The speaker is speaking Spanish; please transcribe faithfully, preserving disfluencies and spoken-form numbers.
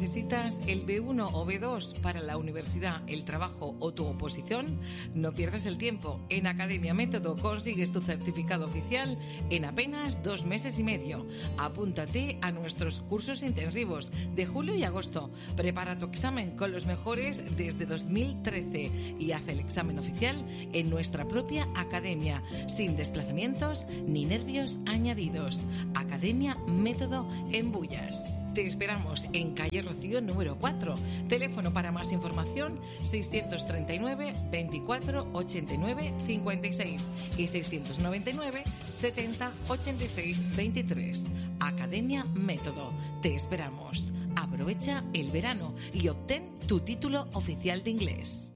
¿Necesitas el B uno o B dos para la universidad, el trabajo o tu oposición? No pierdas el tiempo. En Academia Método consigues tu certificado oficial en apenas dos meses y medio. Apúntate a nuestros cursos intensivos de julio y agosto. Prepara tu examen con los mejores desde dos mil trece y haz el examen oficial en nuestra propia academia, sin desplazamientos ni nervios añadidos. Academia Método en Bullas. Te esperamos en calle Rocío número cuatro. Teléfono para más información seiscientos treinta y nueve, veinticuatro, ochenta y nueve, cincuenta y seis y seiscientos noventa y nueve, setenta, ochenta y seis, veintitrés. Academia Método. Te esperamos. Aprovecha el verano y obtén tu título oficial de inglés.